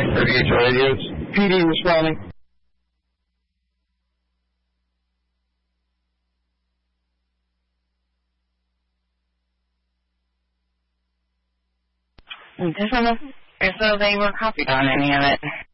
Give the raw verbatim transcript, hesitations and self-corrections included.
thirty-eight radios. P D responding. It doesn't look as though they were copied on any of it.